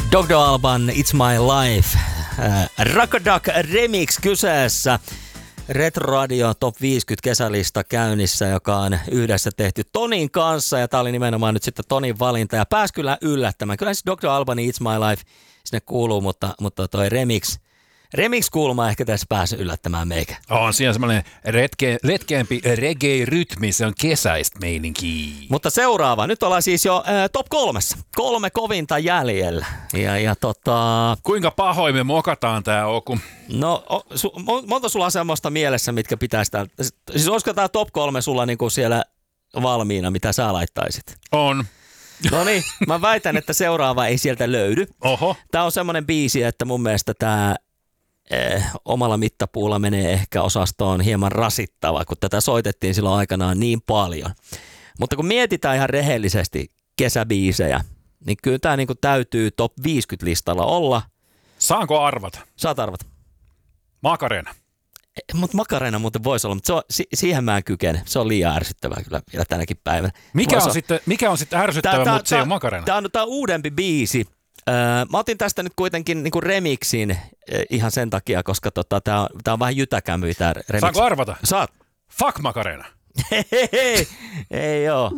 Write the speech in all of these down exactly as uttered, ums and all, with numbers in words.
Doctor Alban It's My Life. Äh, Rakadak Remix kyseessä. Retro Radio Top viisikymmentä kesälista käynnissä, joka on yhdessä tehty Tonin kanssa. Ja tää oli nimenomaan nyt sitten Tonin valinta. Ja pääsi kyllä yllättämään. Kyllä siis Doctor Alban It's My Life sinne kuuluu, mutta, mutta toi remix... Remix-kulma ehkä tässä pääsi yllättämään meikä. On siinä semmoinen retke, retkeämpi reggae-rytmi, se on kesäistä meininkiä. Mutta seuraava, nyt ollaan siis jo ää, top kolmessa. Kolme kovinta jäljellä. Ja, ja tota... Kuinka pahoin me mokataan tää Oku? No, o, su, monta sulla on semmoista mielessä, mitkä pitäisi täällä... Siis olisiko tää top kolme sulla niinku siellä valmiina, mitä sä laittaisit? On. No niin, mä väitän, että seuraava ei sieltä löydy. Oho. Tää on semmoinen biisi, että mun mielestä tää... Eh, omalla mittapuulla menee ehkä osastoon hieman rasittava, kun tätä soitettiin silloin aikanaan niin paljon. Mutta kun mietitään ihan rehellisesti kesäbiisejä, niin kyllä tämä niinku täytyy top viisikymmentä-listalla olla. Saanko arvata? Saat arvata. Macarena. Eh, mutta Macarena muuten voisi olla, mutta se on, si- siihen mä en kykene. Se on liian ärsyttävää kyllä vielä tänäkin päivänä. Mikä on, sitten, mikä on sitten ärsyttävä, tää, mutta tää, se on Macarena? Tämä on, on uudempi biisi. Mä otin tästä nyt kuitenkin niinku remixin ihan sen takia, koska tota, tää on, tää on vähän jytäkämyä tää remix. Saanko arvata? Saat. Fuck Macarena. Hehehe, ei oo.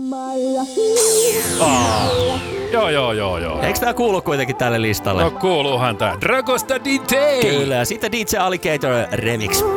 Ah. Joo, joo, joo, joo. Eikö tää kuulu kuitenkin tälle listalle? No kuuluuhan tää. Dragosta D J! Kyllä, sitten D J Alligator remix.